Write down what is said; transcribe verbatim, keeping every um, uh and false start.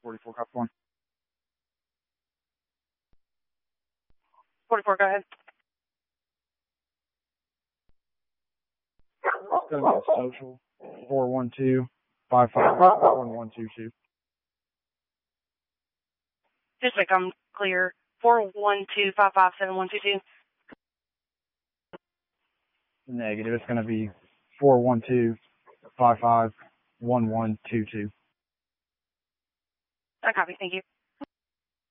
forty-four, copy one. forty-four, go ahead. It's going to be a social, four one two, five five, one one two two. Just like I'm clear, four one two, five five, seven one two two. Negative, it's going to be four one two, five five, one one two two. I copy, thank you.